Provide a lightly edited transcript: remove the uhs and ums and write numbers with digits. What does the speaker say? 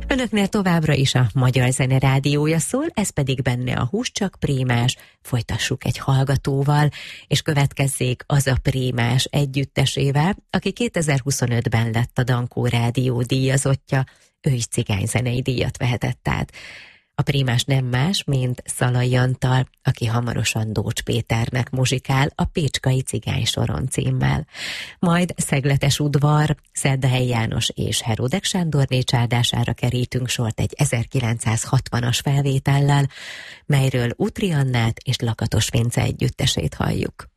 Önöknél továbbra is a Magyar Zene Rádiója szól, ez pedig benne a Hús csak Prémás. Folytassuk egy hallgatóval, és következzék az a Prémás együttesével, aki 2025-ben lett a Dankó Rádió díjazottja, ő is cigányzenei díjat vehetett át. A Prémás nem más, mint Szalai Antal, aki hamarosan Dócs Péternek muzsikál a Pécskai Cigány Soron címmel. Majd Szegletes udvar, Szerdahelyi János és Heródek Sándorné csádására kerítünk sort egy 1960-as felvétellel, melyről Utri Annát és Lakatos Vince együttesét halljuk.